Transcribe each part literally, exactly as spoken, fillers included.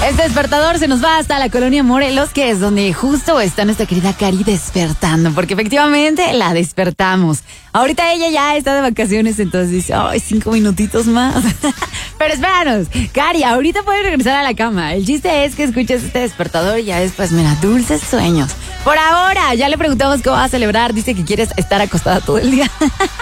Este despertador se nos va hasta la colonia Morelos, que es donde justo está nuestra querida Cari despertando, porque efectivamente la despertamos. Ahorita ella ya está de vacaciones, entonces dice, ay, cinco minutitos más. Pero espéranos, Cari, ahorita puedes regresar a la cama. El chiste es que escuches este despertador y ya después, mira, dulces sueños. Por ahora, ya le preguntamos cómo va a celebrar. Dice que quieres estar acostada todo el día.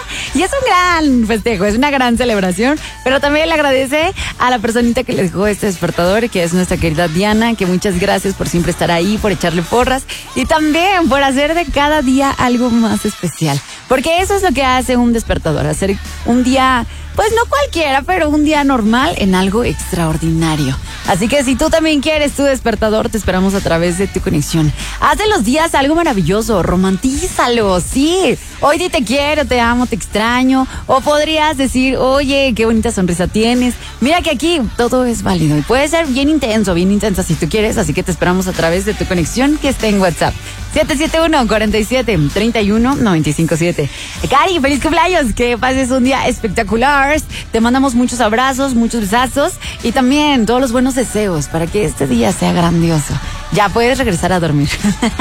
Y es un gran festejo, es una gran celebración. Pero también le agradece a la personita que le dejó este despertador, que es nuestra querida Diana, que muchas gracias por siempre estar ahí, por echarle porras y también por hacer de cada día algo más especial. Porque eso es lo que hace un despertador, hacer un día, pues no cualquiera, pero un día normal en algo extraordinario. Así que si tú también quieres tu despertador, te esperamos a través de tu conexión. Haz de los días algo maravilloso, romantízalo, sí. Hoy di te quiero, te amo, te extraño. O podrías decir, oye, qué bonita sonrisa tienes. Mira que aquí todo es válido y puede ser bien intenso, bien intensa si tú quieres. Así que te esperamos a través de tu conexión que está en WhatsApp. siete siete uno, cuatro siete, tres uno, nueve cinco siete. Cari, feliz cumpleaños, que pases un día espectacular. Te mandamos muchos abrazos, muchos besazos y también todos los buenos deseos para que este día sea grandioso. Ya puedes regresar a dormir.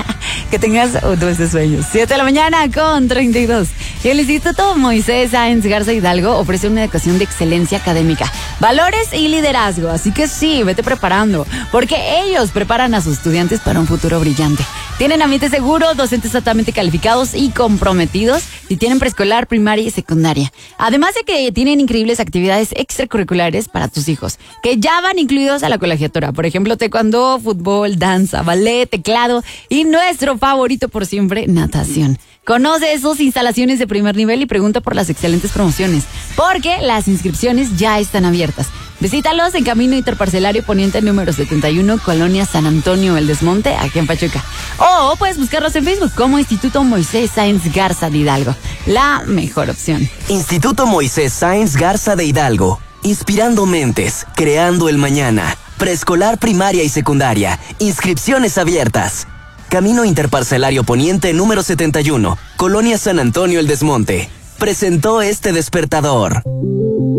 Que tengas dulces sueños. siete de la mañana con treinta y dos. Y el Instituto Moisés Sáenz Garza Hidalgo ofrece una educación de excelencia académica, valores y liderazgo. Así que sí, vete preparando, porque ellos preparan a sus estudiantes para un futuro brillante. Tienen ambiente seguro, docentes altamente calificados y comprometidos, y tienen preescolar, primaria y secundaria. Además de que tienen increíbles actividades extracurriculares para tus hijos, que ya van incluidos a la colegiatura. Por ejemplo, taekwondo, fútbol, danza, ballet, teclado y nuestro favorito por siempre, natación. Conoce sus instalaciones de primer nivel y pregunta por las excelentes promociones, porque las inscripciones ya están abiertas. Visítalos en Camino Interparcelario Poniente número setenta y uno, Colonia San Antonio El Desmonte, aquí en Pachuca. O puedes buscarlos en Facebook como Instituto Moisés Sáenz Garza de Hidalgo. La mejor opción. Instituto Moisés Sáenz Garza de Hidalgo. Inspirando mentes, creando el mañana. Preescolar, primaria y secundaria. Inscripciones abiertas. Camino Interparcelario Poniente número setenta y uno, Colonia San Antonio El Desmonte. Presentó este despertador.